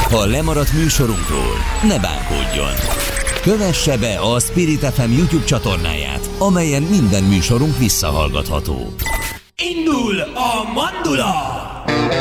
Ha lemaradt műsorunkról, ne bánkódjon. Kövesse be a Spirit FM YouTube csatornáját, amelyen minden műsorunk visszahallgatható. Indul a mandula!